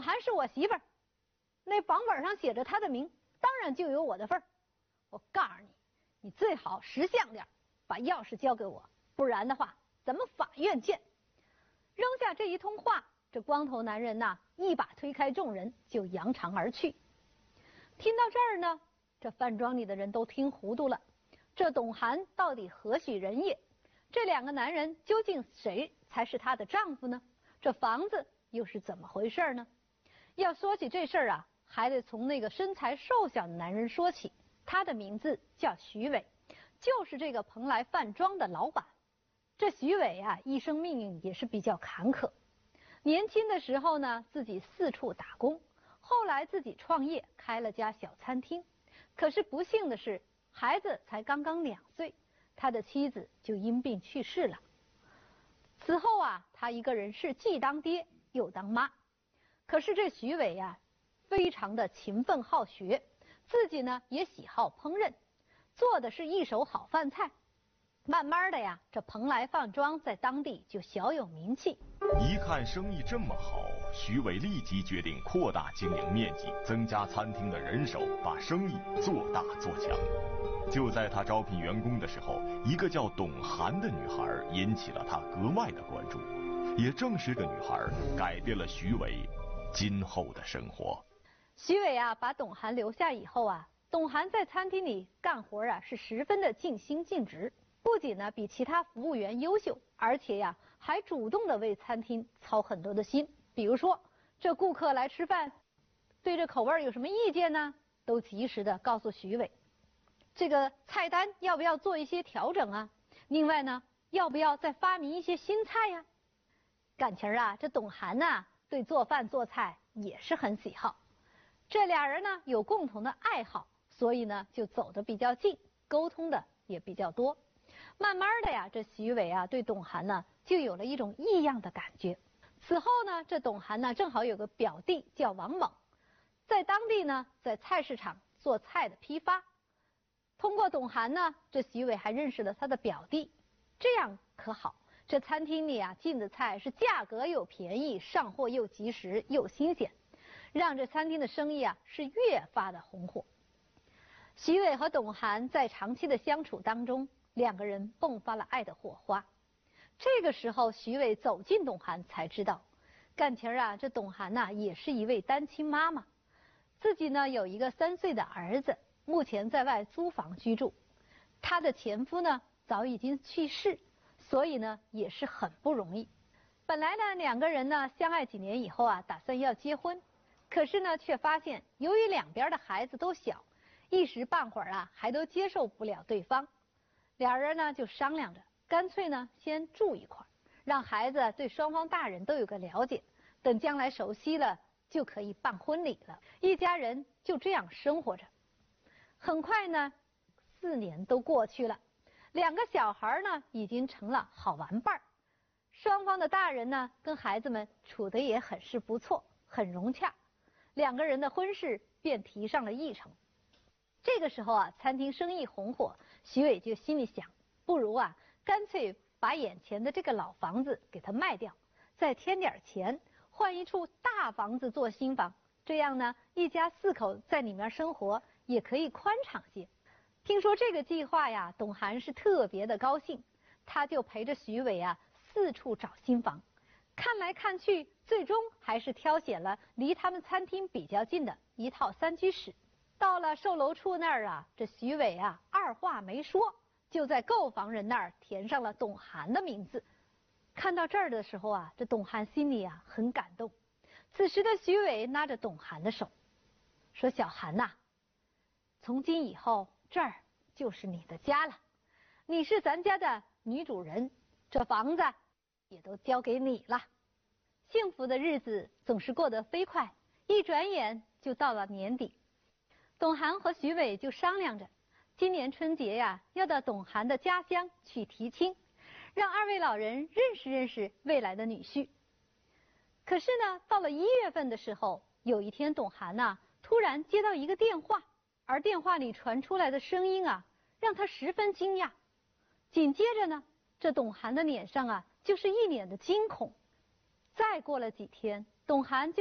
涵是我媳妇儿，那房本上写着她的名，当然就有我的份儿。我告诉你，你最好识相点，把钥匙交给我，不然的话，咱们法院见。扔下这一通话，这光头男人呐，一把推开众人，就扬长而去。听到这儿呢，这饭庄里的人都听糊涂了。这董涵到底何许人也？这两个男人究竟谁才是她的丈夫呢？这房子又是怎么回事呢？要说起这事儿啊，还得从那个身材瘦小的男人说起。他的名字叫徐伟，就是这个蓬莱饭庄的老板。这徐伟啊，一生命运也是比较坎坷。年轻的时候呢，自己四处打工，后来自己创业开了家小餐厅。可是不幸的是，孩子才刚刚2岁，他的妻子就因病去世了。此后啊，他一个人是既当爹又当妈。可是这徐伟啊，非常的勤奋好学，自己呢也喜好烹饪，做的是一手好饭菜。慢慢的呀，这蓬莱饭庄在当地就小有名气。 一看生意这么好，徐伟立即决定扩大经营面积，增加餐厅的人手，把生意做大做强。就在他招聘员工的时候，一个叫董涵的女孩引起了他格外的关注。也正是个女孩改变了徐伟今后的生活。 徐伟啊，把董涵留下以后啊，董涵在餐厅里干活啊是十分的尽心尽职，不仅呢比其他服务员优秀，而且呀还主动的为餐厅操很多的心。比如说，这顾客来吃饭，对这口味有什么意见呢，都及时的告诉徐伟。这个菜单要不要做一些调整啊？另外呢，要不要再发明一些新菜呀？感情啊，这董涵呐，对做饭做菜也是很喜好。这俩人呢有共同的爱好，所以呢就走得比较近，沟通的也比较多。慢慢的呀，这徐伟啊对董涵呢就有了一种异样的感觉。此后呢，这董涵呢正好有个表弟叫王猛，在当地呢在菜市场做菜的批发。通过董涵呢，这徐伟还认识了他的表弟，这样可好，这餐厅里啊进的菜是价格又便宜，上货又及时又新鲜，让这餐厅的生意啊是越发的红火。徐伟和董涵在长期的相处当中，两个人迸发了爱的火花。这个时候，徐伟走近董涵才知道，感情啊，这董涵呐也是一位单亲妈妈，自己呢有一个3岁的儿子，目前在外租房居住。她的前夫呢早已经去世，所以呢也是很不容易。本来呢两个人呢相爱几年以后啊，打算要结婚，可是呢却发现由于两边的孩子都小，一时半会儿啊还都接受不了对方。俩人呢就商量着，干脆呢先住一块儿，让孩子对双方大人都有个了解，等将来熟悉了就可以办婚礼了。一家人就这样生活着。很快呢4年都过去了，两个小孩呢已经成了好玩伴儿，双方的大人呢跟孩子们处得也很是不错，很融洽，两个人的婚事便提上了议程。这个时候啊，餐厅生意红火，徐伟就心里想，不如啊干脆把眼前的这个老房子给它卖掉，再添点钱，换一处大房子做新房，这样呢一家4口在里面生活也可以宽敞些。听说这个计划呀，董涵是特别的高兴，他就陪着徐伟啊四处找新房，看来看去，最终还是挑选了离他们餐厅比较近的一套3居室。到了售楼处那儿啊，这徐伟啊二话没说，就在购房人那儿填上了董涵的名字。看到这儿的时候啊，这董涵心里啊很感动。此时的徐伟拉着董涵的手，说：“小涵呐，从今以后这儿就是你的家了，你是咱家的女主人，这房子也都交给你了。”幸福的日子总是过得飞快，一转眼就到了年底。董涵和徐伟就商量着，今年春节呀要到董涵的家乡去提亲，让2位老人认识认识未来的女婿。可是呢，到了1月份的时候，有一天董涵呐突然接到一个电话，而电话里传出来的声音啊，让他十分惊讶。紧接着呢，这董涵的脸上啊就是一脸的惊恐。再过了几天，董涵就